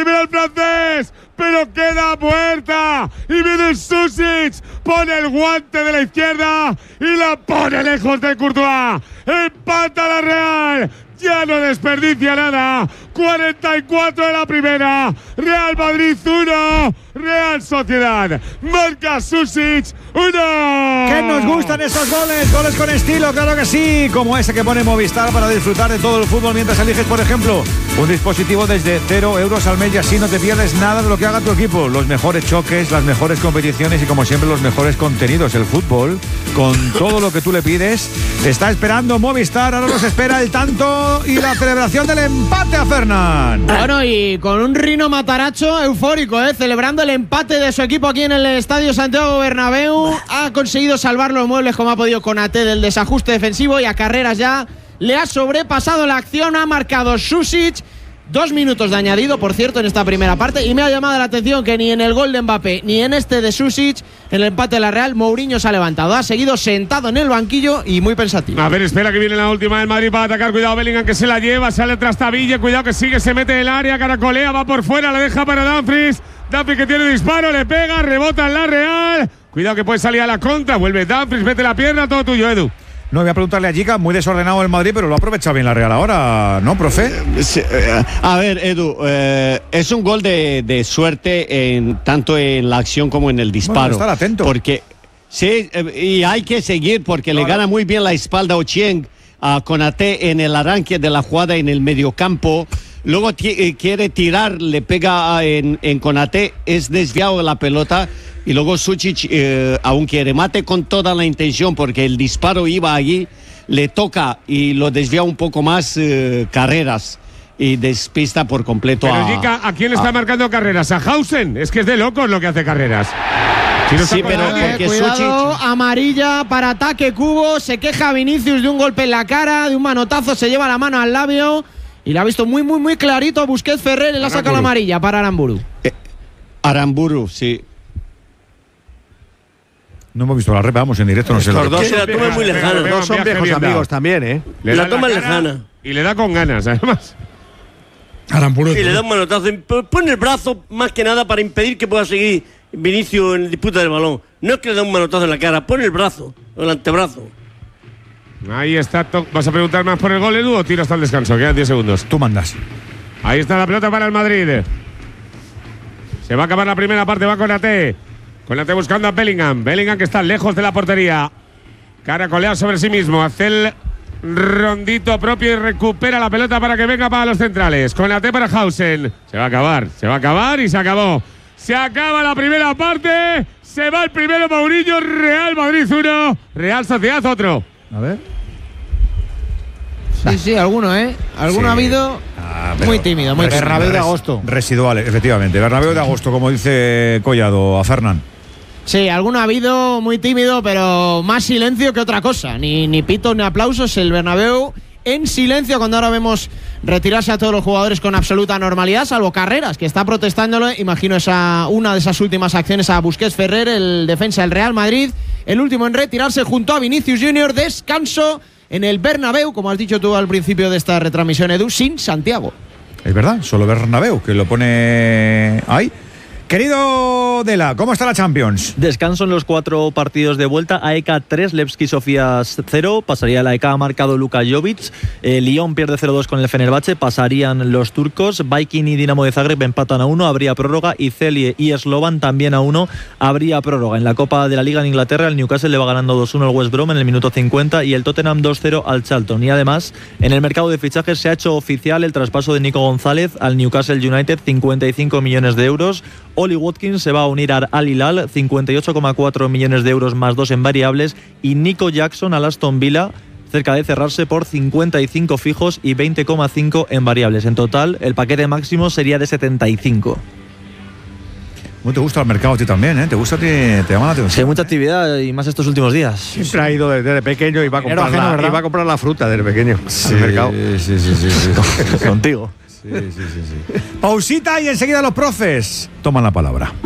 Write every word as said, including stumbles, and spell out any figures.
mira el francés, pero queda puerta. Y viene Susic, pone el guante de la izquierda y la pone lejos de Courtois. Empata la Real. Ya no desperdicia nada. cuarenta y cuatro de la primera. Real Madrid uno. Real Sociedad. Marca Susic uno. ¿Qué nos gustan esos goles? Goles con estilo, claro que sí. Como ese que pone Movistar para disfrutar de todo el fútbol mientras eliges, por ejemplo, un dispositivo desde cero euros al mes y así no te pierdes nada de lo que haga tu equipo. Los mejores choques, las mejores competiciones y como siempre los mejores contenidos. El fútbol, con todo lo que tú le pides, te está esperando Movistar. Ahora nos espera el tanto y la celebración del empate a Fernán. Bueno, y con un Rino Mataracho eufórico, ¿eh? Celebrando el empate de su equipo aquí en el Estadio Santiago Bernabéu. Ha conseguido salvar los muebles como ha podido Konaté del desajuste defensivo y a Carreras ya le ha sobrepasado la acción. Ha marcado Susic. Dos minutos de añadido, por cierto, en esta primera parte. Y me ha llamado la atención que ni en el gol de Mbappé ni en este de Susic, en el empate de la Real, Mourinho se ha levantado. Ha seguido sentado en el banquillo y muy pensativo. A ver, espera que viene la última del Madrid para atacar. Cuidado Bellingham que se la lleva, sale tras Tabilla. Cuidado que sigue, se mete en el área, caracolea, va por fuera, la deja para Dumfries. Dumfries que tiene disparo, le pega, rebota en la Real. Cuidado que puede salir a la contra. Vuelve Dumfries, mete la pierna, todo tuyo, Edu. No, voy a preguntarle a Giga, muy desordenado el Madrid, pero lo ha aprovechado bien la Real ahora, ¿no, profe? Eh, sí, eh, a ver, Edu, eh, es un gol de, de suerte en, tanto en la acción como en el disparo. Bueno, estar atento. Porque, sí, eh, y hay que seguir porque claro, le gana muy bien la espalda a Ochieng a Konaté en el arranque de la jugada en el mediocampo. Luego t- quiere tirar, le pega en, en Konaté, es desviado de la pelota. Y luego Susic, eh, aunque remate con toda la intención, porque el disparo iba allí, le toca y lo desvía un poco más eh, Carreras y despista por completo. Pero a, Gica, ¿a quién le está a, marcando Carreras? ¿A Hausen? Es que es de locos lo que hace Carreras. Si no sí, pero eh, porque cuidado, Susic... amarilla para ataque Cubo. Se queja Vinicius de un golpe en la cara, de un manotazo, se lleva la mano al labio y la ha visto muy, muy, muy clarito. Busquets Ferrer y le ha sacado la amarilla para Aramburu. Eh, Aramburu, sí. No hemos visto la repa, vamos en directo, no sé Los lo dos que... se la toma muy lejana. Los dos son viejos amigos también, ¿eh? Le la toma la lejana. Y le da con ganas, además. Aramburu. Sí, le da un manotazo. Pone el brazo más que nada para impedir que pueda seguir Vinicius en disputa del balón. No es que le da un manotazo en la cara, pone el brazo, el antebrazo. Ahí está. ¿Vas a preguntar más por el gol, Edu, o tiro hasta el descanso? Quedan diez segundos. Tú mandas. Ahí está la pelota para el Madrid. Se va a acabar la primera parte, va con A T. Konaté buscando a Bellingham. Bellingham que está lejos de la portería. Caracolea sobre sí mismo. Hace el rondito propio y recupera la pelota para que venga para los centrales. Konaté para Hausen. Se va a acabar, se va a acabar y se acabó. Se acaba la primera parte. Se va el primero Mourinho. Real Madrid uno. Real Sociedad otro. A ver. Sí, sí, alguno, ¿eh? Alguno sí. ha habido ah, muy tímido. Muy Bernabéu de agosto. Residuales, efectivamente. Bernabéu de agosto, como dice Collado a Fernán. Sí, alguno ha habido muy tímido, pero más silencio que otra cosa. Ni, ni pitos ni aplausos. El Bernabéu en silencio cuando ahora vemos retirarse a todos los jugadores con absoluta normalidad, salvo Carreras, que está protestándolo. Imagino esa una de esas últimas acciones a Busquets Ferrer, el defensa del Real Madrid. El último en retirarse junto a Vinicius Junior. Descanso en el Bernabéu, como has dicho tú al principio de esta retransmisión, Edu, sin Santiago. Es verdad, solo Bernabéu, que lo pone ahí. Querido Dela, ¿cómo está la Champions? Descanso en los cuatro partidos de vuelta. A E K tres, Levski Sofía cero. Pasaría la A E K, ha marcado Luka Jovic. Eh, Lyon pierde cero dos con el Fenerbahce. Pasarían los turcos. Viking y Dinamo de Zagreb empatan a uno. Habría prórroga. Y Celje y Slovan también a uno. Habría prórroga. En la Copa de la Liga en Inglaterra, el Newcastle le va ganando dos uno al West Brom en el minuto cincuenta. Y el Tottenham dos cero al Charlton. Y además, en el mercado de fichajes se ha hecho oficial el traspaso de Nico González al Newcastle United. cincuenta y cinco millones de euros. Oli Watkins se va a unir al Al Hilal, cincuenta y ocho coma cuatro millones de euros más dos en variables, y Nico Jackson al Aston Villa, cerca de cerrarse por cincuenta y cinco fijos y veinte coma cinco en variables. En total, el paquete máximo sería de setenta y cinco. ¿Cómo te gusta el mercado a ti también, eh? ¿Te gusta a ti? ¿Te llama la atención? Sí, hay mucha actividad y más estos últimos días. Siempre ha ido desde pequeño y va a comprar, ajeno, la, y va a comprar la fruta desde pequeño sí, al mercado. Sí, sí, sí, sí. Contigo. Sí, sí, sí, sí. Pausita y enseguida los profes toman la palabra.